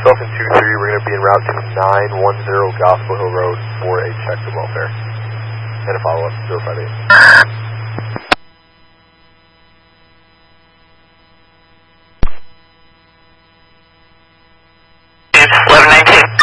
Falcon 2-3, we're going to be en route to 910 Gospel Hill Road for a check to welfare. And a follow-up, 058.